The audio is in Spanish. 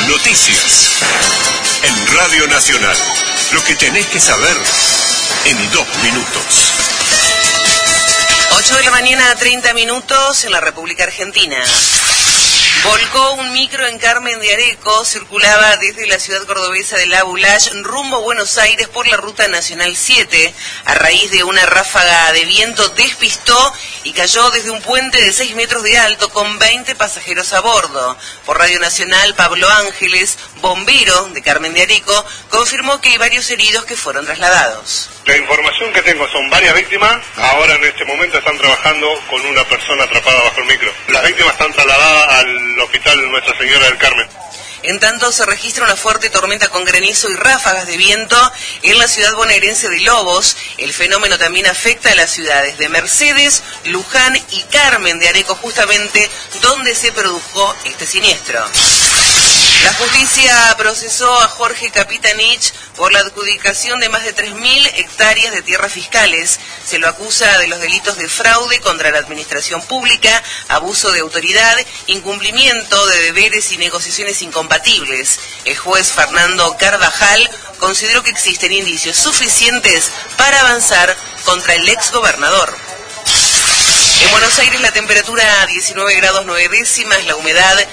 Noticias. En Radio Nacional. Lo que tenés que saber en 2 minutos. 8 de la mañana, 30 minutos en la República Argentina. Volcó un micro en Carmen de Areco, circulaba desde la ciudad cordobesa de La Boulaye rumbo a Buenos Aires por la ruta nacional 7. A raíz de una ráfaga de viento despistó y cayó desde un puente de 6 metros de alto con 20 pasajeros a bordo. Por Radio Nacional, Pablo Ángeles, bombero de Carmen de Areco, confirmó que hay varios heridos que fueron trasladados. La información que tengo son varias víctimas. Ahora en este momento están trabajando con una persona atrapada bajo el micro. Las víctimas están trasladadas al hospital Nuestra Señora del Carmen. En tanto, se registra una fuerte tormenta con granizo y ráfagas de viento en la ciudad bonaerense de Lobos. El fenómeno también afecta a las ciudades de Mercedes, Luján y Carmen de Areco, justamente donde se produjo este siniestro. La justicia procesó a Jorge Capitanich por la adjudicación de más de 3.000 hectáreas de tierras fiscales. Se lo acusa de los delitos de fraude contra la administración pública, abuso de autoridad, incumplimiento de deberes y negociaciones incompatibles. El juez Fernando Carvajal consideró que existen indicios suficientes para avanzar contra el exgobernador. En Buenos Aires la temperatura 19 grados 9 décimas, la humedad